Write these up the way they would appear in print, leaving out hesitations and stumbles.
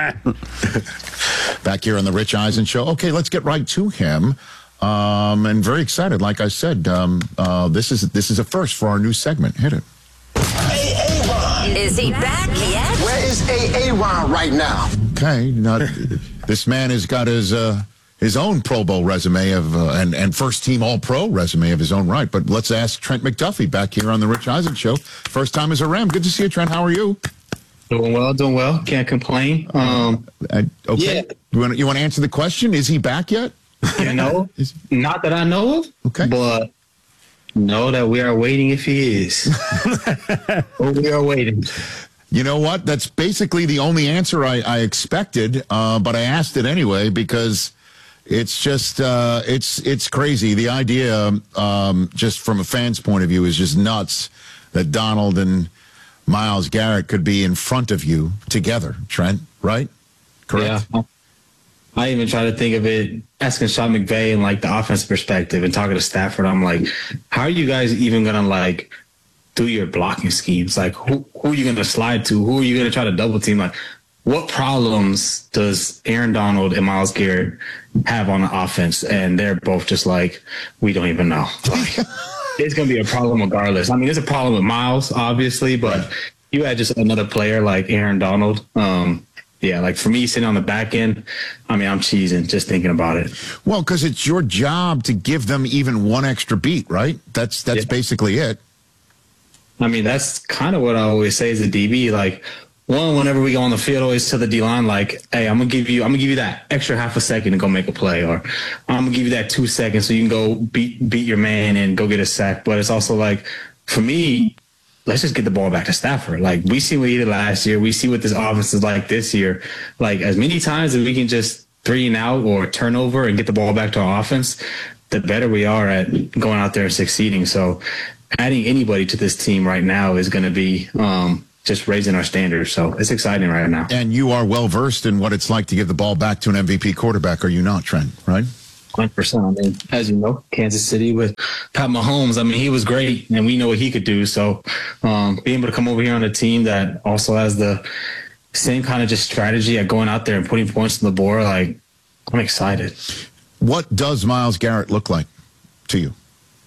Back here on the Rich Eisen Show. Okay, let's get right to him. And very excited, like I said. This is a first for our new segment. Hit it. Aaron. Is he back yet? Where is Aaron right now? Okay, this man has got his own Pro Bowl resume and first team All-Pro resume of his own right. But let's ask Trent McDuffie back here on the Rich Eisen Show. First time as a Ram. Good to see you, Trent. How are you? Doing well. Can't complain. Okay. Yeah. You want to answer the question? Is he back yet? Not that I know of. Okay. But know that we are waiting if he is. We are waiting. You know what? That's basically the only answer I expected, but I asked it anyway because it's just it's crazy. The idea, just from a fan's point of view, is just nuts that Donald and Myles Garrett could be in front of you together, Trent, right? Correct? Yeah. I even try to think of it, asking Sean McVay in like the offensive perspective and talking to Stafford. I'm like, how are you guys even going to do your blocking schemes? Like, who are you going to slide to? Who are you going to try to double team? Like, what problems does Aaron Donald and Myles Garrett have on the offense? And they're both just like, we don't even know. It's going to be a problem regardless. I mean, it's a problem with Myles, obviously, but you had just another player like Aaron Donald. Yeah, like for me sitting on the back end, I mean, I'm cheesing just thinking about it. Well, because it's your job to give them even one extra beat, right? That's basically it. I mean, that's kind of what I always say as a DB. Like, whenever we go on the field, always to the D line, like, hey, I'm gonna give you that extra half a second to go make a play, or I'm gonna give you that 2 seconds so you can go beat your man and go get a sack. But it's also like, for me, let's just get the ball back to Stafford. Like, we see what he did last year. We see what this offense is like this year. Like, as many times as we can just 3 and out or turnover and get the ball back to our offense, the better we are at going out there and succeeding. So adding anybody to this team right now is going to be just raising our standards. So it's exciting right now. And you are well-versed in what it's like to give the ball back to an MVP quarterback, are you not, Trent, right? 100%. I mean, as you know, Kansas City with Pat Mahomes, I mean, he was great, and we know what he could do. So being able to come over here on a team that also has the same kind of just strategy at going out there and putting points on the board, like, I'm excited. What does Myles Garrett look like to you?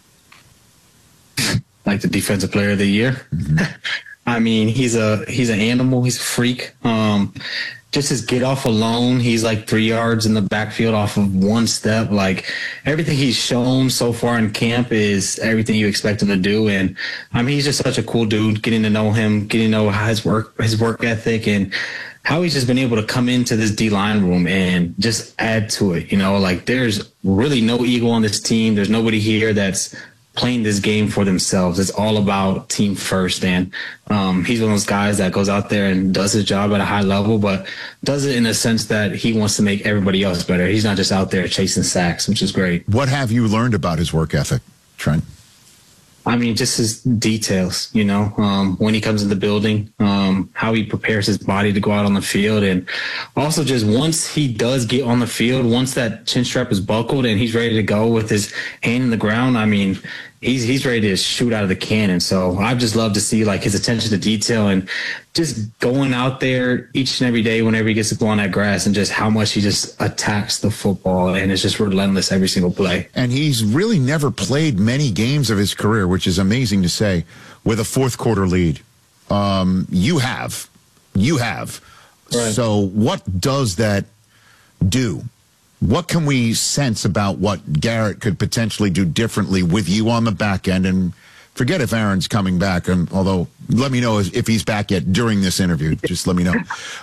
Like the defensive player of the year. Mm-hmm. I mean, he's an animal. He's a freak. Just his get off alone, he's like 3 yards in the backfield off of one step. Like, everything he's shown so far in camp is everything you expect him to do. And I mean, he's just such a cool dude. Getting to know him, getting to know how his work ethic, and how he's just been able to come into this D-line room and just add to it. You know, like, there's really no ego on this team. There's nobody here that's playing this game for themselves. It's all about team first. And he's one of those guys that goes out there and does his job at a high level, but does it in a sense that he wants to make everybody else better. He's not just out there chasing sacks, which is great. What have you learned about his work ethic, Trent? I mean, just his details, you know, when he comes in the building, how he prepares his body to go out on the field. And also just once he does get on the field, once that chin strap is buckled and he's ready to go with his hand in the ground, I mean, he's ready to shoot out of the cannon. So I've just loved to see like his attention to detail and just going out there each and every day whenever he gets to go on that grass, and just how much he just attacks the football and is just relentless every single play. And he's really never played many games of his career, which is amazing to say, with a fourth quarter lead. You have. Right. So what does that do? What can we sense about what Garrett could potentially do differently with you on the back end? And forget if Aaron's coming back, and although let me know if he's back yet during this interview. Just let me know.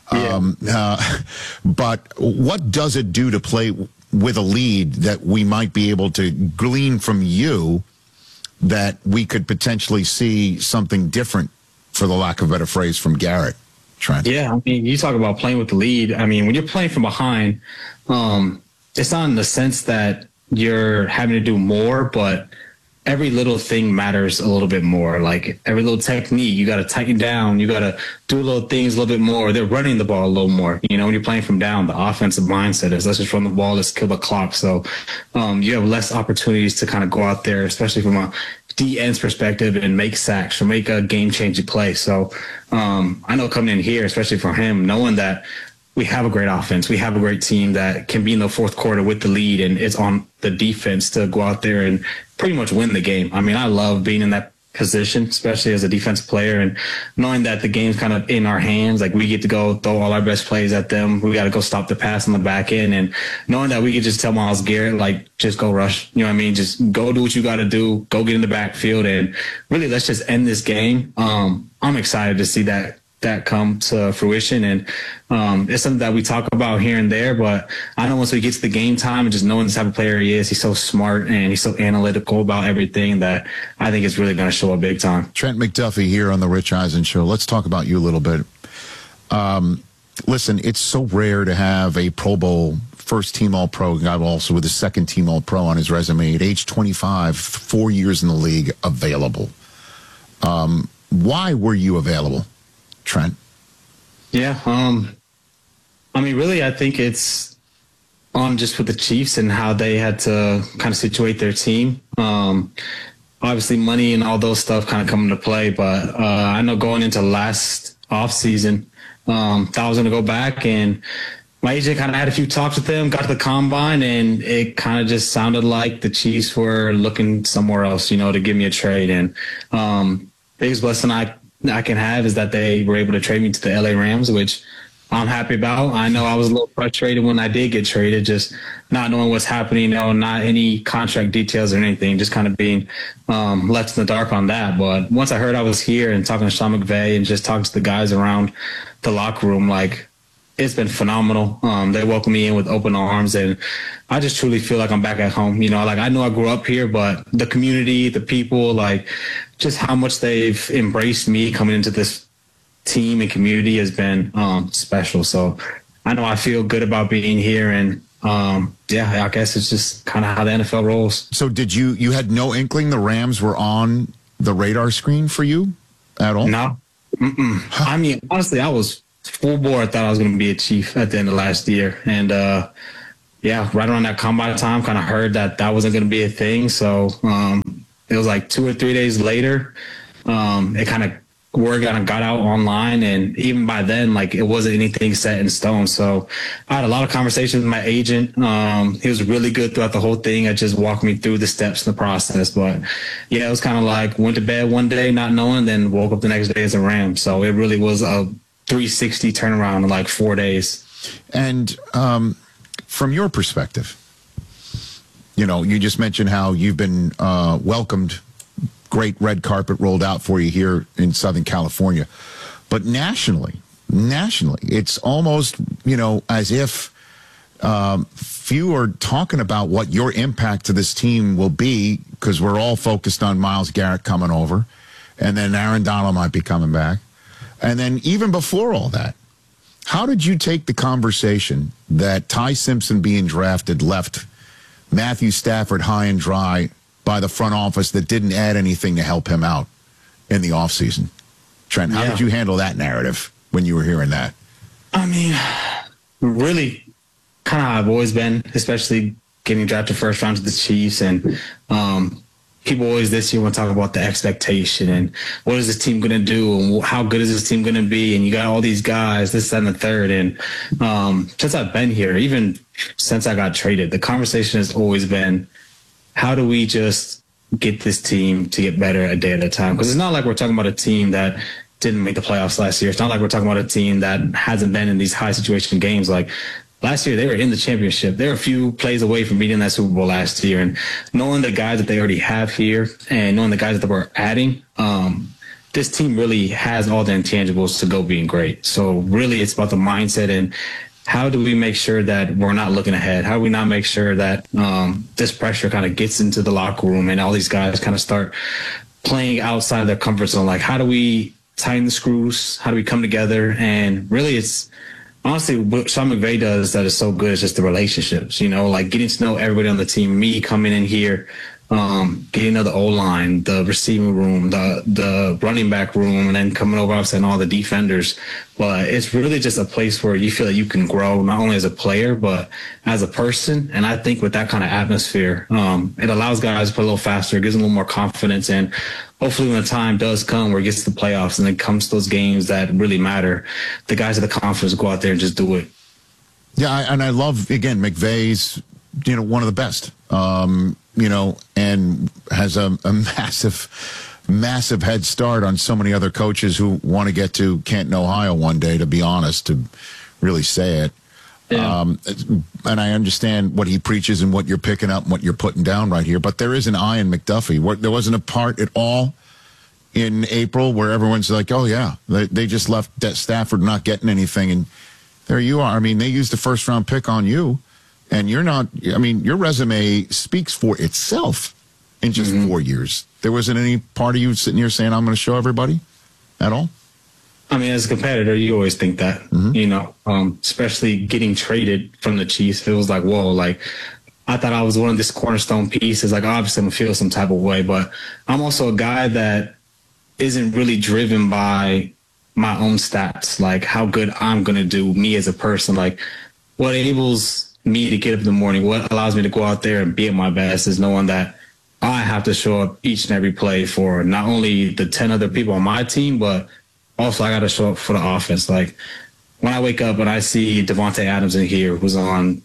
But what does it do to play with a lead that we might be able to glean from you that we could potentially see something different, for the lack of a better phrase, from Garrett, Trent? Yeah, I mean, you talk about playing with the lead. I mean, when you're playing from behind, it's not in the sense that you're having to do more, but every little thing matters a little bit more. Like every little technique, you got to tighten down. You got to do little things a little bit more. They're running the ball a little more. You know, when you're playing from down, the offensive mindset is let's just run the ball, let's kill the clock. So you have less opportunities to kind of go out there, especially from a D-end's perspective, and make sacks or make a game-changing play. So I know coming in here, especially for him, knowing that we have a great offense. We have a great team that can be in the fourth quarter with the lead, and it's on the defense to go out there and pretty much win the game. I mean, I love being in that position, especially as a defensive player, and knowing that the game's kind of in our hands. Like, we get to go throw all our best plays at them. We got to go stop the pass on the back end, and knowing that we could just tell Myles Garrett, like, just go rush. You know what I mean? Just go do what you got to do. Go get in the backfield, and really, let's just end this game. I'm excited to see that come to fruition, and it's something that we talk about here and there, but I know once we get to the game time and just knowing the type of player he is, he's so smart and he's so analytical about everything that I think it's really going to show up big time. Trent McDuffie here on the Rich Eisen Show. Let's talk about you a little bit. Listen, it's so rare to have a Pro Bowl first team All-Pro guy also with a second team All-Pro on his resume at age 25, 4 years in the league, available. Why were you available, Trent? Yeah, I mean, really, I think it's on just with the Chiefs and how they had to kind of situate their team. Obviously, money and all those stuff kind of come into play, but I know going into last offseason, thought I was going to go back, and my agent kind of had a few talks with them, got to the combine, and it kind of just sounded like the Chiefs were looking somewhere else, to give me a trade. And biggest blessing I can have is that they were able to trade me to the LA Rams, which I'm happy about. I know I was a little frustrated when I did get traded, just not knowing what's happening, not any contract details or anything, just kind of being left in the dark on that. But once I heard I was here and talking to Sean McVay and just talking to the guys around the locker room, like, it's been phenomenal. They welcome me in with open arms, and I just truly feel like I'm back at home. Like, I know I grew up here, but the community, the people, like, just how much they've embraced me coming into this team and community has been special. So I know I feel good about being here, and I guess it's just kind of how the NFL rolls. So did you had no inkling the Rams were on the radar screen for you at all? No. Huh. I mean, honestly, I was full bore. I thought I was going to be a Chief at the end of last year. And right around that combine time, kind of heard that wasn't going to be a thing. So it was like 2 or 3 days later, it kind of word kind of got out online, and even by then, like, it wasn't anything set in stone. So I had a lot of conversations with my agent. He was really good throughout the whole thing. I just walked me through the steps in the process. But yeah, it was kind of like went to bed one day not knowing, then woke up the next day as a Ram. So it really was a 360 turnaround in like 4 days. And from your perspective, you just mentioned how you've been welcomed. Great red carpet rolled out for you here in Southern California. But nationally, it's almost, as if few are talking about what your impact to this team will be, because we're all focused on Myles Garrett coming over, and then Aaron Donald might be coming back. And then even before all that, how did you take the conversation that Ty Simpson being drafted left Matthew Stafford high and dry by the front office that didn't add anything to help him out in the offseason? Trent, how did you handle that narrative when you were hearing that? I mean, really kind of how I've always been, especially getting drafted first round to the Chiefs. And people always this year want to talk about the expectation and what is this team going to do and how good is this team going to be. And you got all these guys, this, that, and the third. And since I've been here, even since I got traded, the conversation has always been, how do we just get this team to get better a day at a time? Because it's not like we're talking about a team that didn't make the playoffs last year. It's not like we're talking about a team that hasn't been in these high situation games. Like last year, they were in the championship. They were a few plays away from beating that Super Bowl last year. And knowing the guys that they already have here and knowing the guys that we're adding, this team really has all the intangibles to go being great. So really it's about the mindset and how do we make sure that we're not looking ahead? How do we not make sure that this pressure kind of gets into the locker room and all these guys kind of start playing outside their comfort zone? Like, how do we tighten the screws? How do we come together? And really, it's honestly what Sean McVay does that is so good is just the relationships, like getting to know everybody on the team, me coming in here, getting to know the O-line, the receiving room, the running back room, and then coming over and all the defenders. But it's really just a place where you feel that you can grow not only as a player, but as a person. And I think with that kind of atmosphere, it allows guys to play a little faster, gives them a little more confidence. And hopefully when the time does come where it gets to the playoffs and it comes to those games that really matter, the guys have the confidence to go out there and just do it Yeah, and I love, again, McVay's, one of the best, and has a massive head start on so many other coaches who want to get to Canton, Ohio one day, to be honest, to really say it. Yeah. And I understand what he preaches and what you're picking up and what you're putting down right here. But there is an eye in McDuffie. There wasn't a part at all in April where everyone's like, oh, yeah, they just left Stafford not getting anything. And there you are. I mean, they used the first-round pick on you. And you're not, I mean, your resume speaks for itself in just 4 years. There wasn't any part of you sitting here saying, I'm going to show everybody at all? I mean, as a competitor, you always think that, especially getting traded from the Chiefs. It was like, whoa, like, I thought I was one of this cornerstone pieces. Like, obviously, I'm going to feel some type of way, but I'm also a guy that isn't really driven by my own stats, like how good I'm going to do, me as a person. Like, what enables me to get up in the morning, what allows me to go out there and be at my best is knowing that I have to show up each and every play for not only the 10 other people on my team, but also I got to show up for the offense. Like, when I wake up and I see Devontae Adams in here, who's on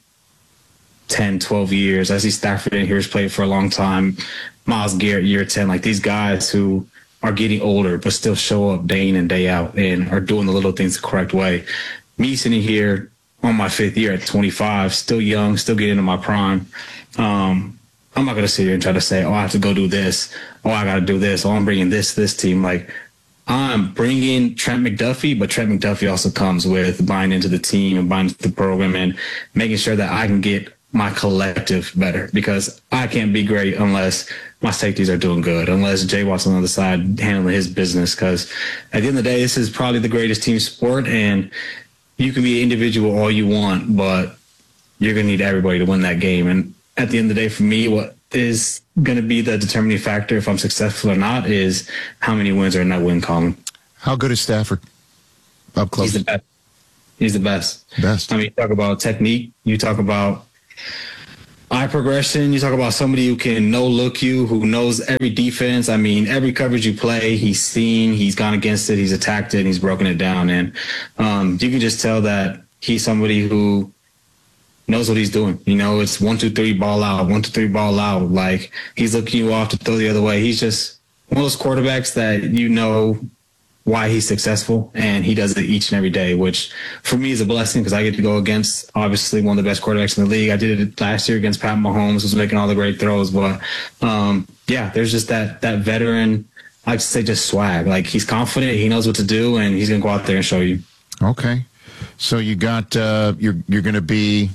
10, 12 years, I see Stafford in here, who's played for a long time, Myles Garrett, year 10, like these guys who are getting older but still show up day in and day out and are doing the little things the correct way. Me sitting here on my 5th year at 25, still young, still getting into my prime. I'm not going to sit here and try to say, oh, I have to go do this. Oh, I got to do this. Oh, I'm bringing this team. Like, I'm bringing Trent McDuffie, but Trent McDuffie also comes with buying into the team and buying into the program and making sure that I can get my collective better, because I can't be great unless my safeties are doing good, unless Jay Watt's on the other side handling his business, because at the end of the day, this is probably the greatest team sport, and you can be an individual all you want, but you're going to need everybody to win that game. And at the end of the day, for me, what is going to be the determining factor if I'm successful or not is how many wins are in that win column. How good is Stafford up close? He's the best. He's the best. Best. I mean, you talk about technique. You talk about eye progression. You talk about somebody who can no-look you, who knows every defense. I mean, every coverage you play, he's seen, he's gone against it, he's attacked it, and he's broken it down. And you can just tell that he's somebody who knows what he's doing. It's 1, 2, 3, ball out, 1, 2, 3, ball out. Like, he's looking you off to throw the other way. He's just one of those quarterbacks that why he's successful, and he does it each and every day, which for me is a blessing because I get to go against obviously one of the best quarterbacks in the league. I did it last year against Pat Mahomes, who's making all the great throws. But there's just that veteran, I like to say, just swag. Like, he's confident, he knows what to do, and he's gonna go out there and show you. Okay, so you got you're going to be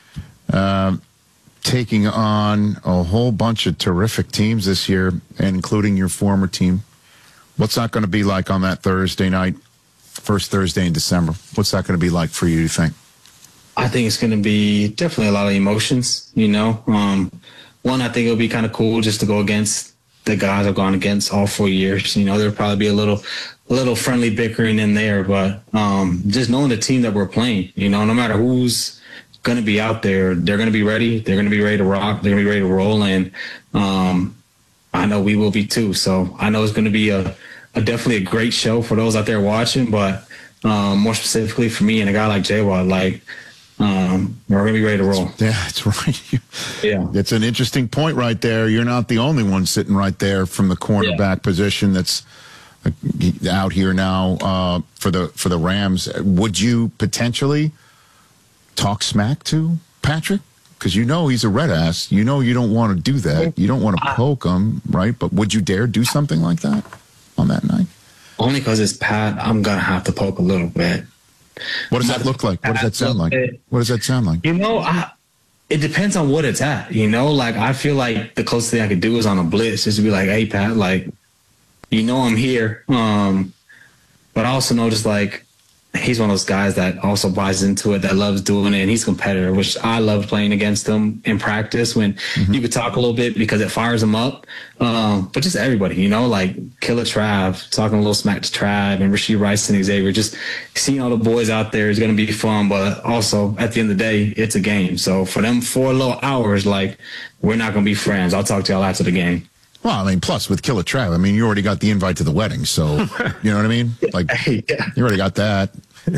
taking on a whole bunch of terrific teams this year, including your former team. What's that going to be like on that Thursday night, first Thursday in December? What's that going to be like for you, do you think? I think it's going to be definitely a lot of emotions, One, I think it'll be kind of cool just to go against the guys I've gone against all 4 years. There'll probably be a little friendly bickering in there, but just knowing the team that we're playing, no matter who's going to be out there, they're going to be ready. They're going to be ready to rock. They're going to be ready to roll. And I know we will be too. So I know it's going to be a definitely a great show for those out there watching, but more specifically for me and a guy like Jay Watt, we're going to be ready to roll. Yeah, that's right. Yeah. It's an interesting point right there. You're not the only one sitting right there from the cornerback position that's out here now for the Rams. Would you potentially talk smack to Patrick? Because he's a red ass. You don't want to do that. You don't want to poke him, right? But would you dare do something like that on that night? Only because it's Pat, I'm going to have to poke a little bit. What does that look like? What does that sound like? What does that sound like? It depends on what it's at. I feel like the closest thing I could do is on a blitz, just to be like, hey, Pat, I'm here. But I also know he's one of those guys that also buys into it, that loves doing it, and he's a competitor, which I love playing against him in practice when you could talk a little bit because it fires him up. But just everybody, Killer Trav, talking a little smack to Trav and Rashee Rice and Xavier, just seeing all the boys out there is going to be fun. But also, at the end of the day, it's a game. So for them 4 little hours, we're not going to be friends. I'll talk to y'all after the game. Well, plus with Killer Trav, you already got the invite to the wedding, so you know what I mean? You already got that.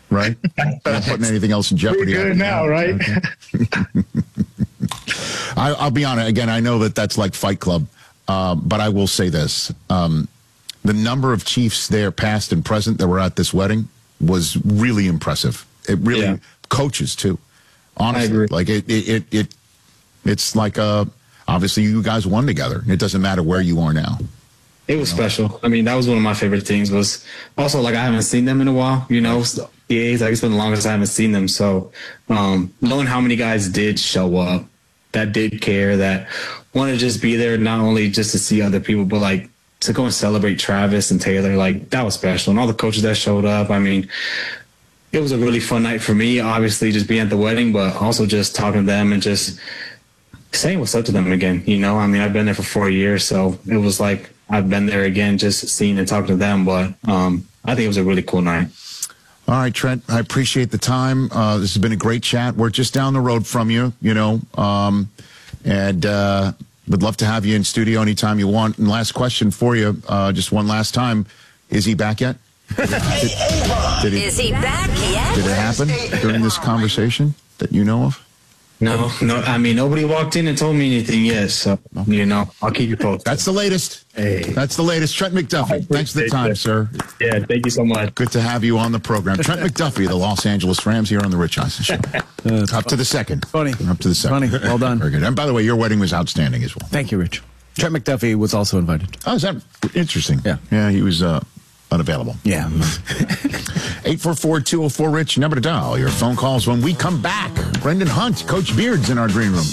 right? Not putting anything else in jeopardy. We're good now, right? Okay. I'll be honest. Again, I know that that's like Fight Club, but I will say this. The number of Chiefs there, past and present, that were at this wedding was really impressive. It really, coaches too. Honestly, I agree. like it's like obviously you guys won together. It doesn't matter where you are now. It was special. I mean, that was one of my favorite things. Was also like I haven't seen them in a while. You know, it's like it's been the longest I haven't seen them. So knowing how many guys did show up, that did care, that want to just be there, not only just to see other people, but like to go and celebrate Travis and Taylor, like that was special. And all the coaches that showed up. I mean, it was a really fun night for me, obviously just being at the wedding, but also just talking to them and just saying what's up to them again. You know, I mean, I've been there for 4 years, so it was like I've been there again, just seeing and talking to them. But I think it was a really cool night. All right, Trent, I appreciate the time. This has been a great chat. We're just down the road from you, you know, and would love to have you in studio anytime you want. And last question for you, just one last time. Is he back yet? Is he back yet? Did it happen during this conversation that you know of? No. I mean, nobody walked in and told me anything yet. So, you know, I'll keep you posted. That's the latest. Hey. That's the latest. Trent McDuffie, thanks for the time, sir. Yeah, thank you so much. Good to have you on the program. Trent McDuffie, the Los Angeles Rams, here on the Rich Eisen Show. Up to the second. Funny. Up to the second. Funny. Well done. Very good. And by the way, your wedding was outstanding as well. Thank you, Rich. Trent McDuffie was also invited. Oh, is that interesting? Yeah. Yeah, he was unavailable. Yeah. 844-204-RICH, number to dial. Your phone calls when we come back. Brendan Hunt, Coach Beard's in our green room.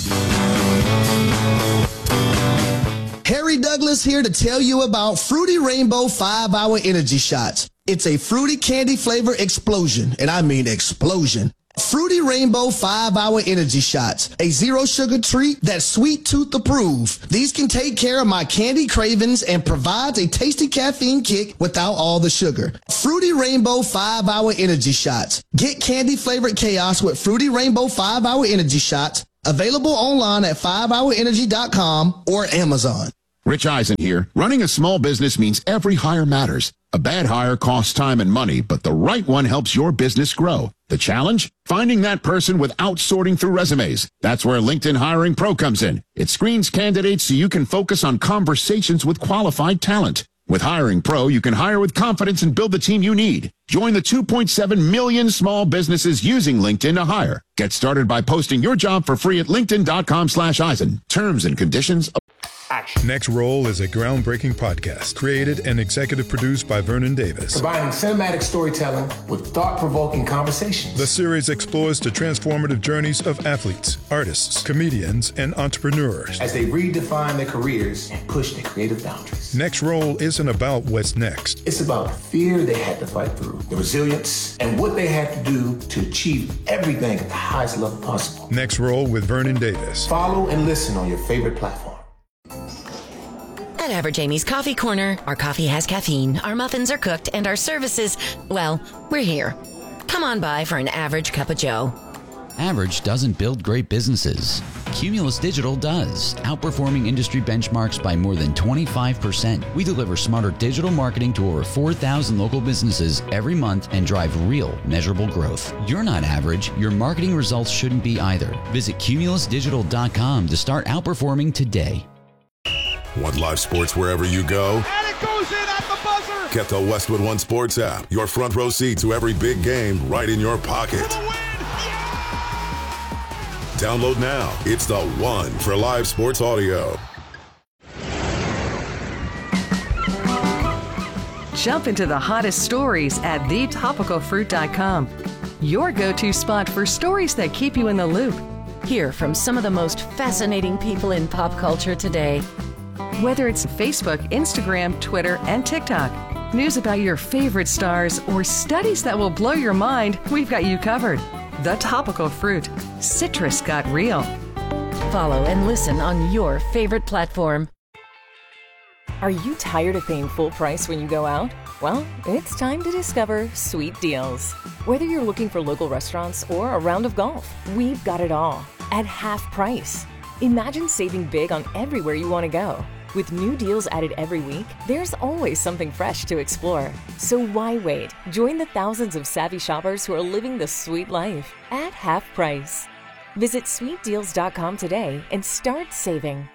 Harry Douglas here to tell you about Fruity Rainbow 5-Hour Energy Shots. It's a fruity candy flavor explosion, and I mean explosion. Fruity Rainbow 5-Hour Energy Shots, a zero sugar treat that's sweet tooth approved. These can take care of my candy cravings and provides a tasty caffeine kick without all the sugar. Fruity Rainbow 5-Hour Energy Shots. Get candy flavored chaos with Fruity Rainbow 5-Hour Energy Shots. Available online at 5hourenergy.com or Amazon. Rich Eisen here. Running a small business means every hire matters. A bad hire costs time and money, but the right one helps your business grow. The challenge? Finding that person without sorting through resumes. That's where LinkedIn Hiring Pro comes in. It screens candidates so you can focus on conversations with qualified talent. With Hiring Pro, you can hire with confidence and build the team you need. Join the 2.7 million small businesses using LinkedIn to hire. Get started by posting your job for free at linkedin.com/Eisen. Terms and conditions apply. Next Roll is a groundbreaking podcast created and executive produced by Vernon Davis. Combining cinematic storytelling with thought-provoking conversations. The series explores the transformative journeys of athletes, artists, comedians, and entrepreneurs as they redefine their careers and push their creative boundaries. Next Roll isn't about what's next. It's about the fear they had to fight through, the resilience, and what they had to do to achieve everything at the highest level possible. Next Roll with Vernon Davis. Follow and listen on your favorite platform. At Average Amy's Coffee Corner, our coffee has caffeine, our muffins are cooked, and our services, well, we're here. Come on by for an average cup of joe. Average doesn't build great businesses. Cumulus Digital does, outperforming industry benchmarks by more than 25%. We deliver smarter digital marketing to over 4,000 local businesses every month and drive real, measurable growth. You're not average. Your marketing results shouldn't be either. Visit cumulusdigital.com to start outperforming today. Want live sports wherever you go? And it goes in at the buzzer! Get the Westwood One Sports app. Your front row seat to every big game right in your pocket. For the win! Yeah! Download now. It's the one for live sports audio. Jump into the hottest stories at thetopicalfruit.com. Your go-to spot for stories that keep you in the loop. Hear from some of the most fascinating people in pop culture today. Whether it's Facebook, Instagram, Twitter, and TikTok, news about your favorite stars, or studies that will blow your mind, we've got you covered. The Topical Fruit. Citrus got real. Follow and listen on your favorite platform. Are you tired of paying full price when you go out? Well, it's time to discover Sweet Deals. Whether you're looking for local restaurants or a round of golf, we've got it all at half price. Imagine saving big on everywhere you want to go. With new deals added every week, there's always something fresh to explore. So why wait? Join the thousands of savvy shoppers who are living the sweet life at half price. Visit sweetdeals.com today and start saving.